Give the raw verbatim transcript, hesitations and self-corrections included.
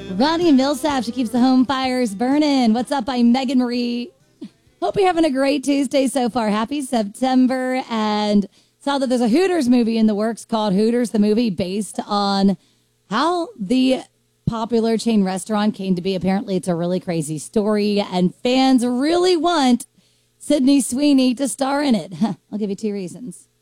Ronnie Millsap, she keeps the home fires burning. What's up? I'm Megan Marie. Hope you're having a great Tuesday so far. Happy September. And saw that there's a Hooters movie in the works called Hooters, the movie, based on how the popular chain restaurant came to be. Apparently, it's a really crazy story, and fans really want Sydney Sweeney to star in it. I'll give you two reasons.